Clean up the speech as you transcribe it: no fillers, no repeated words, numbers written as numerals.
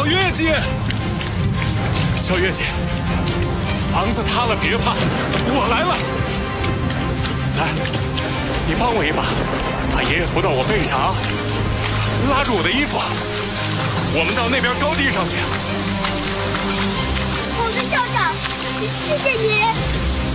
小月姐，小月姐，房子塌了别怕，我来了。来，你帮我一把，把爷爷扶到我背上啊，拉住我的衣服，我们到那边高地上去。 猴子校长，谢谢你。